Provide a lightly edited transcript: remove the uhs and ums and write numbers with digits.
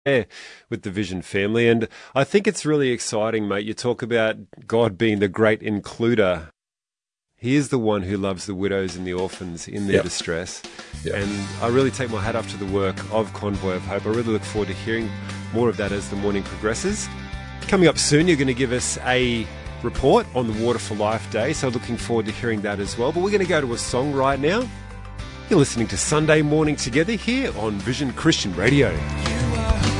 there with the Vision family. And I think it's really exciting, mate. You talk about God being the great includer. He is the one who loves the widows and the orphans in their distress. And I really take my hat off to the work of Convoy of Hope. I really look forward to hearing more of that as the morning progresses. Coming up soon, you're going to give us a report on the Water for Life Day, so looking forward to hearing that as well. But we're going to go to a song right now. You're listening to Sunday Morning Together here on Vision Christian Radio.